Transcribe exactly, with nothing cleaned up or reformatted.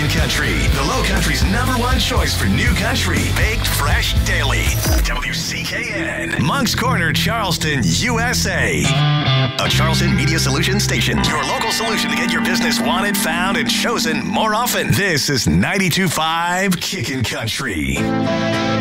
Kickin' Country, the Low Country's number one choice for new country, baked fresh daily. W C K N, Moncks Corner, Charleston, U S A. A Charleston Media Solutions station, your local solution to get your business wanted, found, and chosen more often. This is ninety-two point five Kickin' Country.